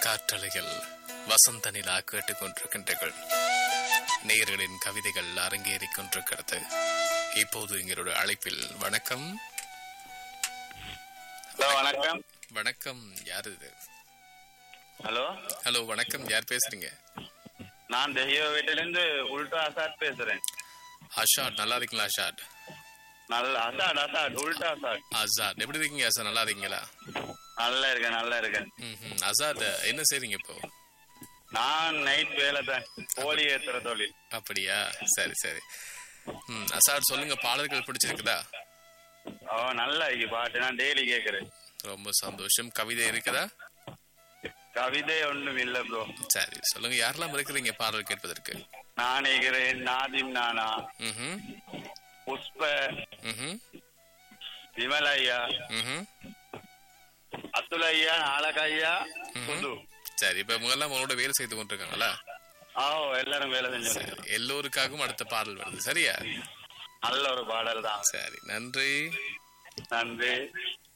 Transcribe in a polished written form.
காற்றலைகள் வசந்த நிலா கேட்டுக்கொண்டிருக்கின்றீர்கள். நேயர்களின் கவிதைகள் அரங்கேறிக் கொண்டிருக்கிறது. இப்போது எங்களுடைய அழைப்பில் வணக்கம். வணக்கம். வணக்கம், யார் இது? ஹலோ ஹலோ, வணக்கம், யார் பேசுறீங்க? நான் தெஹியோ வீட்டிலிருந்து உல்டா அசாட் பேசுறேன். ஆஷாட், நல்லா இருக்கீங்களா? ஆஷாட், நல்ல அசாட் உல்டா அசாட். ஆசாத், எப்படி இருக்கீங்க ஆசாத்? நல்லா இருக்கீங்களா? நல்லா இருக்கேன். ஆசாத், என்ன செய்றீங்க இப்போ? நான் நைட் வேலை தான், கோழி ஏத்துற தொழில். அப்படியா, சரி சரி. ஆசாத், சொல்லுங்க, பாடல்கள் பிடிச்சிருக்குதா? நல்லா இருக்கு பாட்டு, நான் டெய்லி கேக்குறேன். ரொம்ப சந்தோஷம். கவிதை இருக்குதா? கவிதை ஒண்ணும் இல்ல ப்ரோ. சரி, சொல்லுங்க, யாரெல்லாம் இருக்கிறீங்க பாடல் கேட்பதற்கு? நான் இருக்கிறேன், நாதிம் நானா, ம்ஹும், புஷ்ப, ம்ஹும், விமல் ஐயா, ம்ஹும், அத்துல் ஐயா, நாளகையா, புது. சரி, இப்ப முதல்ல உங்களோட வேலை செய்து கொண்டிருக்காங்களா? எல்லாரும் வேலை செஞ்சு. சரி, எல்லோருக்காகவும் அடுத்த பாடல் வருது, சரியா? நல்ல ஒரு பாடல் தான். சரி, நன்றி. நன்றி.